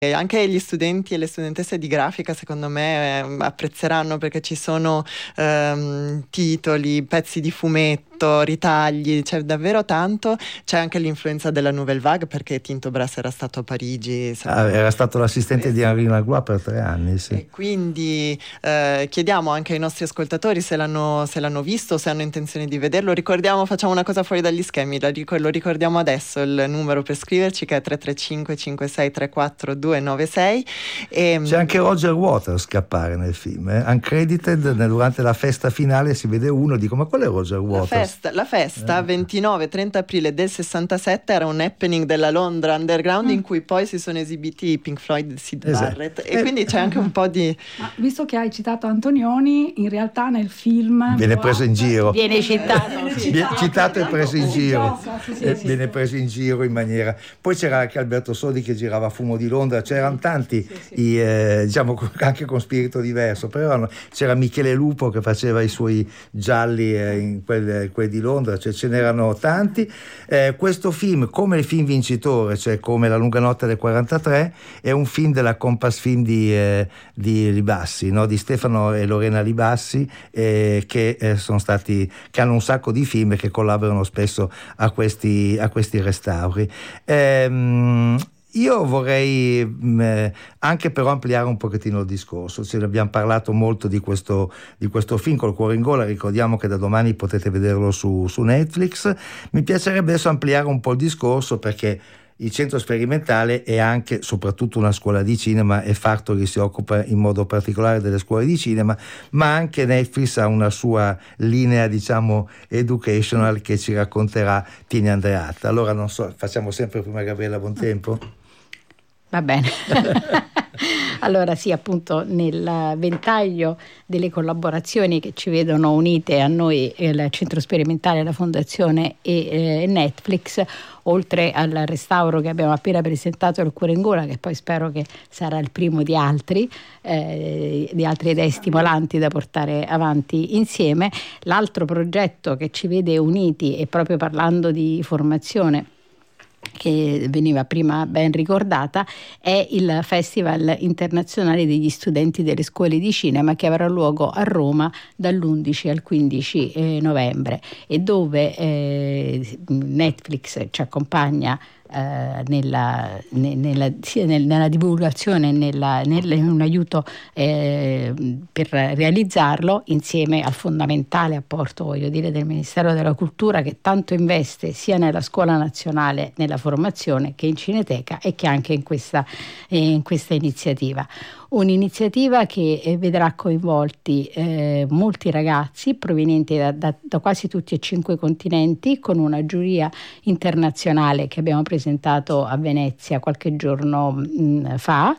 E anche gli studenti e le studentesse di grafica secondo me apprezzeranno, perché ci sono titoli, pezzi di fumetto, ritagli, c'è davvero tanto. C'è anche l'influenza della Nouvelle Vague, perché Tinto Brass era stato a Parigi. Era stato l'assistente di Henri Langlois per 3 anni, sì. E quindi chiediamo anche ai nostri ascoltatori se l'hanno visto, se hanno intenzione di vederlo. Ricordiamo, facciamo una cosa fuori dagli schemi, lo ricordiamo adesso, il numero per scriverci, che è 335 5634 296. C'è anche Roger Waters che appare nel film, uncredited. Durante la festa finale si vede uno, dico: ma qual è Roger Waters? La festa 29-30 aprile del 67 era un happening della Londra Underground in cui poi si sono esibiti Pink Floyd e Syd Barrett, e quindi c'è anche un po' di... Ma visto che hai citato Antonioni, in realtà nel film viene preso in giro, viene citato e preso in giro, viene sì. preso in giro in maniera... Poi c'era anche Alberto Sordi che girava Fumo di Londra, c'erano tanti diciamo anche con spirito diverso, però c'era Michele Lupo che faceva i suoi gialli in quelli di Londra, cioè ce n'erano tanti. Questo film, come il film vincitore, cioè come La lunga notte del 43, è un film della Compass Film di Libassi, no? Di Stefano e Lorena Libassi, che hanno un sacco di film e che collaborano spesso a questi restauri. Io vorrei anche però ampliare un pochettino il discorso. Ce ne abbiamo parlato molto di questo film col cuore in gola. Ricordiamo che da domani potete vederlo su Netflix. Mi piacerebbe adesso ampliare un po' il discorso, perché il centro sperimentale è anche soprattutto una scuola di cinema, e Factory si occupa in modo particolare delle scuole di cinema, ma anche Netflix ha una sua linea, diciamo, educational, che ci racconterà Tini Andreatta. Allora non so, facciamo sempre prima Gabriella Bontempo? Va bene. Allora sì, appunto nel ventaglio delle collaborazioni che ci vedono unite a noi, il Centro Sperimentale, la Fondazione e Netflix, oltre al restauro che abbiamo appena presentato, Il cuore in gola, che poi spero che sarà il primo di altre idee stimolanti da portare avanti insieme. L'altro progetto che ci vede uniti, e proprio parlando di formazione che veniva prima ben ricordata, è il Festival internazionale degli studenti delle scuole di cinema, che avrà luogo a Roma dall'11 al 15 novembre, e dove Netflix ci accompagna nella divulgazione, in un aiuto per realizzarlo, insieme al fondamentale apporto, voglio dire, del Ministero della Cultura, che tanto investe sia nella Scuola Nazionale, nella formazione, che in Cineteca, e che anche in questa iniziativa. Un'iniziativa che vedrà coinvolti molti ragazzi provenienti da quasi tutti e 5 continenti, con una giuria internazionale che abbiamo presentato a Venezia qualche giorno fa,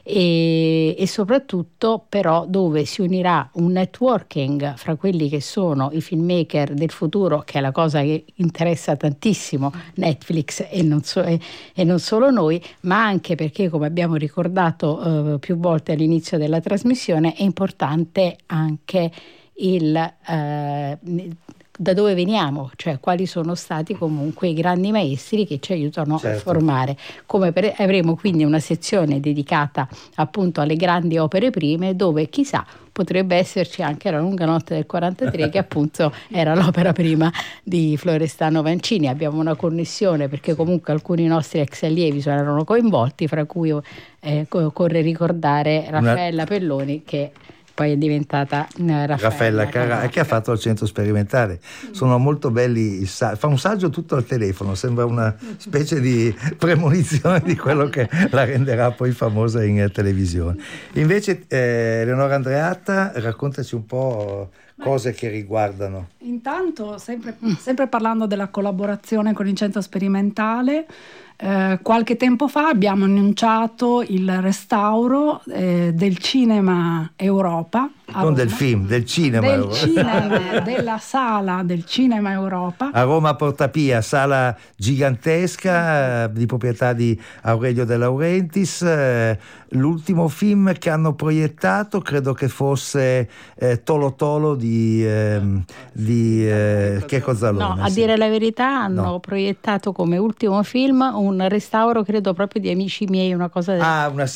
e soprattutto però dove si unirà un networking fra quelli che sono i filmmaker del futuro, che è la cosa che interessa tantissimo Netflix e non solo noi, ma anche perché, come abbiamo ricordato più volte all'inizio della trasmissione, è importante anche da dove veniamo, cioè quali sono stati comunque i grandi maestri che ci aiutano a formare. Avremo quindi una sezione dedicata appunto alle grandi opere prime, dove chissà potrebbe esserci anche La lunga notte del 43, che appunto era l'opera prima di Florestano Vancini. Abbiamo una connessione perché comunque alcuni nostri ex allievi erano coinvolti, fra cui occorre ricordare Raffaella Pelloni, che poi è diventata Raffaella Carrà, che ha fatto il centro sperimentale. Sono molto belli, fa un saggio tutto al telefono, sembra una specie di premonizione di quello che la renderà poi famosa in televisione. Invece Eleonora Andreatta, raccontaci un po' cose che riguardano. Intanto, sempre parlando della collaborazione con il centro sperimentale, qualche tempo fa abbiamo annunciato il restauro del Cinema Europa, a non Roma. del film, del cinema. Del cinema, della sala del Cinema Europa. A Roma Portapia, sala gigantesca di proprietà di Aurelio De Laurentiis. L'ultimo film che hanno proiettato credo che fosse Tolo Tolo di Checco Zalone. No, a dire la verità hanno proiettato come ultimo film un restauro, credo proprio di Amici miei, una cosa del una